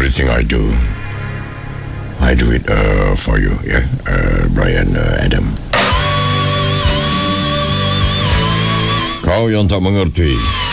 everything I do it for you, ya, Brian Adam. Kau yang tak mengerti,